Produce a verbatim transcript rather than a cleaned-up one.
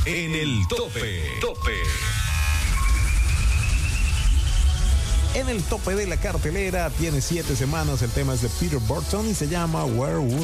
en el tope. Tope. En el tope de la cartelera tiene siete semanas. El tema es de Peter Burton y se llama Where Would